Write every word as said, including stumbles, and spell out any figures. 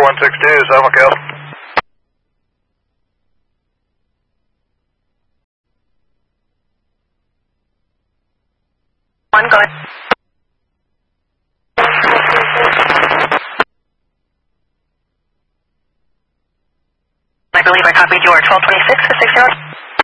one six two, Seven Kill. One, go ahead. I believe I copied your twelve twenty-six to six zero.